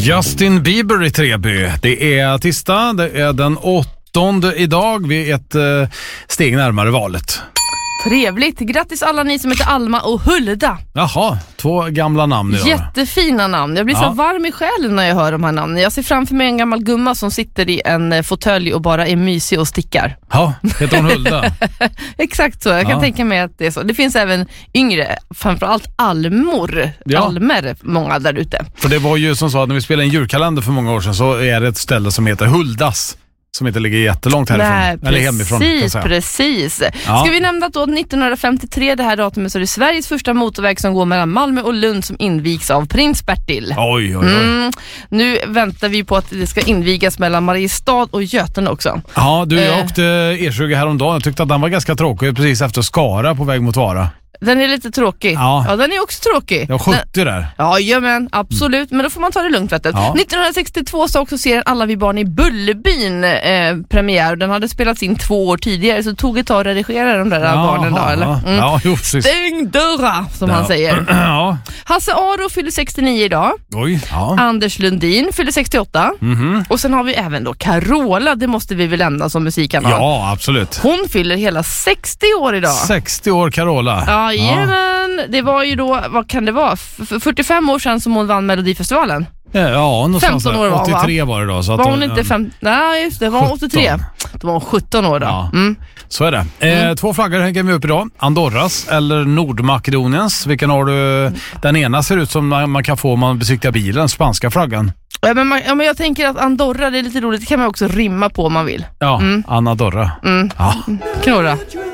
Justin Bieber i Treby. Det är tisdag, det är den 8:e idag. Vi är ett steg närmare valet. Trevligt. Grattis alla ni som heter Alma och Hulda. Jaha, 2 gamla namn idag. Jättefina namn. Jag blir så varm i själen när jag hör de här namnen. Jag ser framför mig en gammal gumma som sitter i en fåtölj och bara är mysig och stickar. Ja, heter hon Hulda? Exakt så, jag kan tänka mig att det är så. Det finns även yngre, framförallt almer, många där ute. För det var ju som så att när vi spelade en djurkalender för många år sedan så är det ett ställe som heter Huldas. Som inte ligger jättelångt härifrån. Nej, eller hemifrån. Precis. Ja. Ska vi nämna att då 1953, det här datumet, så är det Sveriges första motorväg som går mellan Malmö och Lund som invigs av prins Bertil. Oj. Nu väntar vi på att det ska invigas mellan Mariestad och Götene också. Ja, jag åkte E20 häromdagen. Jag tyckte att den var ganska tråkig precis efter Skara på väg mot Vara. Den är lite tråkig. Ja, den är också tråkig. Ja, 70 där. Ja, men absolut. Men då får man ta det lugnt, vet du. 1962 så också serien Alla vi barn i Bullerbyn premiär. Den hade spelats in 2 år tidigare, så tog ett tag att redigera de där barnen då, eller? Ja, precis. Stäng dörra, som han säger. Ja. Hasse Aro fyller 69 idag. Oj, ja. Anders Lundin fyller 68. Och sen har vi även då Carola, det måste vi väl lämna som musikkanal. Ja, absolut. Hon fyller hela 60 år idag. 60 år Carola. Ja, jajamän. Det var ju då, vad kan det vara? 45 år sedan som hon vann Melodifestivalen. Ja, 15 år 83 var det då. Så var hon inte 5? Nej, just det, var hon 83. Då var hon 17 år då. Ja. Så är det. 2 flaggor hänger vi upp idag. Andorras eller Nordmakedoniens. Vilken har du? Den ena ser ut som man kan få om man besiktar bilen, spanska flaggan. Ja, men jag tänker att Andorra, det är lite roligt. Det kan man också rimma på om man vill. Ja, Anna Dorra. Knorra.